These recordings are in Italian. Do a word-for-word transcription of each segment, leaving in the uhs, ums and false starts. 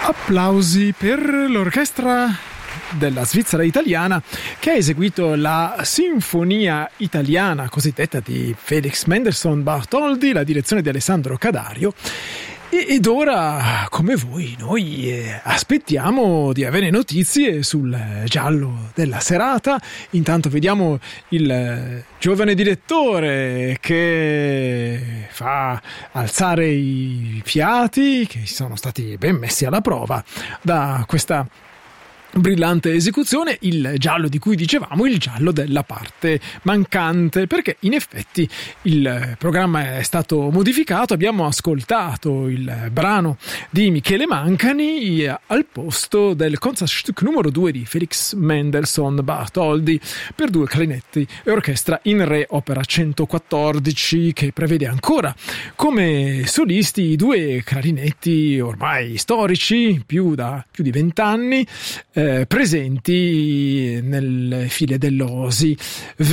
Applausi per l'orchestra della Svizzera italiana che ha eseguito la sinfonia italiana cosiddetta di Felix Mendelssohn Bartholdy, la direzione di Alessandro Cadario. Ed ora, come voi, noi eh, aspettiamo di avere notizie sul giallo della serata. Intanto vediamo il eh, giovane direttore che fa alzare i fiati, che sono stati ben messi alla prova da questa brillante esecuzione, il giallo di cui dicevamo, il giallo della parte mancante, perché in effetti il programma è stato modificato. Abbiamo ascoltato il brano di Michele Mancani al posto del Concertstück numero due di Felix Mendelssohn Bartholdy per due clarinetti e orchestra in re opera centoquattordici, che prevede ancora come solisti due clarinetti ormai storici, più da più di vent'anni, eh, presenti nelle file dell'O S I.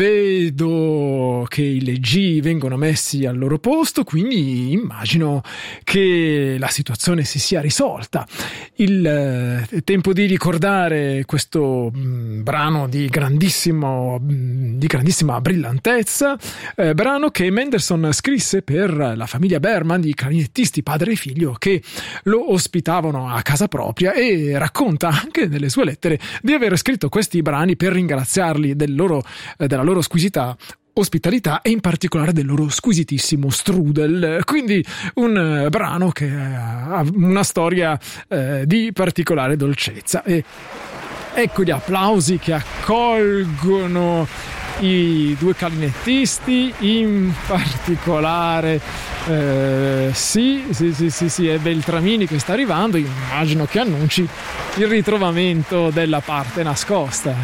Vedo che i G vengono messi al loro posto, quindi immagino che la situazione si sia risolta. Il eh, tempo di ricordare questo mh, brano di grandissimo mh, di grandissima brillantezza, eh, brano che Mendelssohn scrisse per la famiglia Berman di clarinettisti padre e figlio che lo ospitavano a casa propria, e racconta anche nelle sue lettere di aver scritto questi brani per ringraziarli del loro, eh, della loro squisita ospitalità e in particolare del loro squisitissimo strudel. Quindi un eh, brano che ha una storia eh, di particolare dolcezza. E ecco gli applausi che accolgono i due clarinettisti, in particolare eh, sì, sì, sì, sì, sì, è Beltramini che sta arrivando, immagino che annunci il ritrovamento della parte nascosta.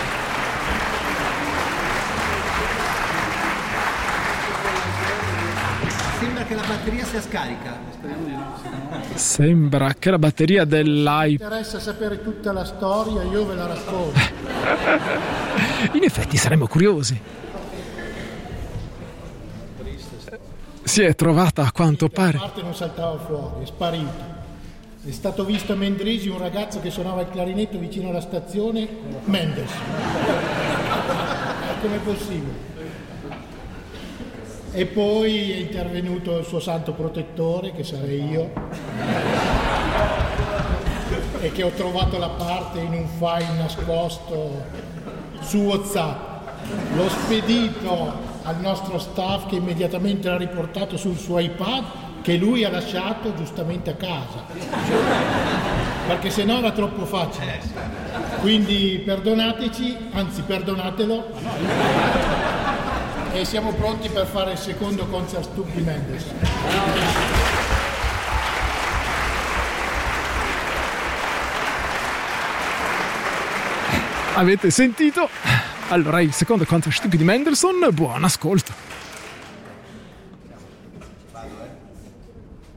Sembra che la batteria sia scarica. Speriamo di no. Sembra che la batteria dell'iPad. Mi interessa sapere tutta la storia, io ve la racconto. In effetti saremmo curiosi. Si è trovata a quanto pare. La parte non saltava fuori, è sparito. È stato visto a Mendrisi un ragazzo che suonava il clarinetto vicino alla stazione, Mendelssohn. Com'è possibile? E poi è intervenuto il suo santo protettore, che sarei io, e che ho trovato la parte in un file nascosto su WhatsApp. L'ho spedito al nostro staff, che immediatamente l'ha riportato sul suo iPad, che lui ha lasciato giustamente a casa, perché sennò era troppo facile. Quindi perdonateci, anzi perdonatelo, e siamo pronti per fare il secondo Concertstück di Mendelssohn. Avete sentito? Allora, il secondo Concertstück di Mendelssohn, buon ascolto.